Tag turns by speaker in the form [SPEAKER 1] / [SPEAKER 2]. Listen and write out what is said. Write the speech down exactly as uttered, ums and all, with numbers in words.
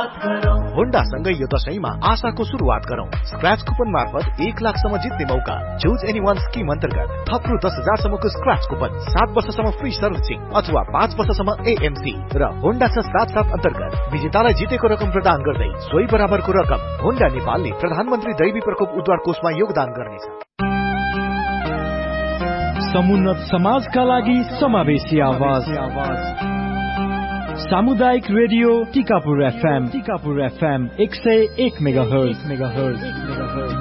[SPEAKER 1] Honda सँगै यो दशैंमा आशाको सुरुवात गरौं। स्क्रैच कुपन मार्फत एक लाखसम्म जित्ने मौका। चुज एनी वान स्किम अन्तर्गत थप रु दस हजारसम्मको स्क्रैच कुपन, सात वर्षसम्म फ्री सर्भिसिङ अथवा पाँच वर्षसम्म एएमसी र होन्डा छ सात सात अन्तर्गत विजेतालाई जितेको रकम प्रदान गर्दै सोही बराबरको रकम होन्डा नेपालले प्रधानमन्त्री दैवी प्रकोप उद्धार कोषमा योगदान गर्नेछ।
[SPEAKER 2] समुन्नत समाजका लागि समावेशी आवाज सामुदायिक radio Tikapur FM Tikapur FM एक सय एक मेगाहर्ज मेगाहर्ज